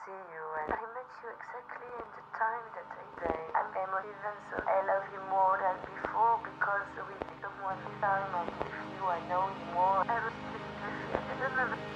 see you, and I met you exactly in the time that I say I'm emotive, and so I love you more than before because with someone this time I with you, I know you more. I was just with you. I don't know.